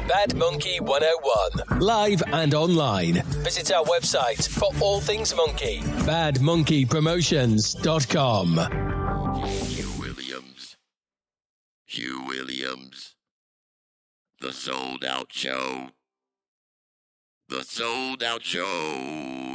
Bad Monkey 101. Live and online. Visit our website for all things monkey. badmonkeypromotions.com. Hugh Williams. The Sold Out Show. The Sold Out Show.